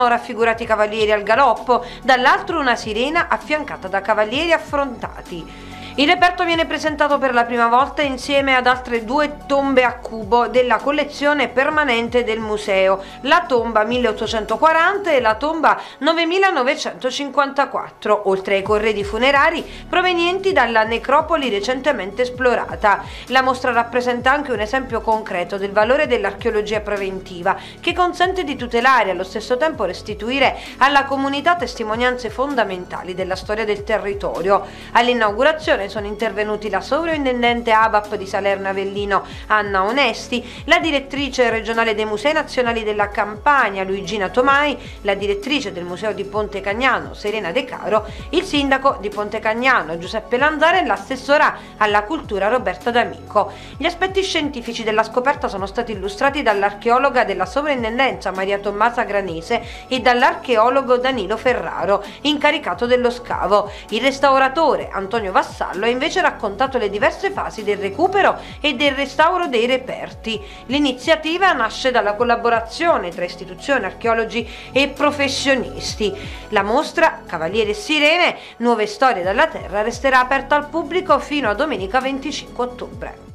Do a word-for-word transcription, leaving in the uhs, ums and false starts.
raffigurati cavalieri al galoppo, dall'altro una sirena affiancata da cavalieri affrontati. Il reperto viene presentato per la prima volta insieme ad altre due tombe a cubo della collezione permanente del museo, la tomba milleottocentoquaranta e la tomba novemilanovecentocinquantaquattro, oltre ai corredi funerari provenienti dalla necropoli recentemente esplorata. La mostra rappresenta anche un esempio concreto del valore dell'archeologia preventiva, che consente di tutelare e allo stesso tempo restituire alla comunità testimonianze fondamentali della storia del territorio. All'inaugurazione sono intervenuti la sovrintendente A B A P di Salerno Avellino Anna Onesti, la direttrice regionale dei Musei Nazionali della Campania Luigina Tomai, la direttrice del Museo di Ponte Cagnano Serena De Caro, il sindaco di Ponte Cagnano Giuseppe Lanzara e l'assessora alla cultura Roberta D'Amico. Gli aspetti scientifici della scoperta sono stati illustrati dall'archeologa della sovrintendenza Maria Tommasa Granese e dall'archeologo Danilo Ferraro, incaricato dello scavo. Il restauratore Antonio Vassallo ha invece raccontato le diverse fasi del recupero e del restauro dei reperti. L'iniziativa nasce dalla collaborazione tra istituzioni, archeologi e professionisti. La mostra Cavalieri e Sirene, nuove storie dalla terra resterà aperta al pubblico fino a domenica venticinque ottobre.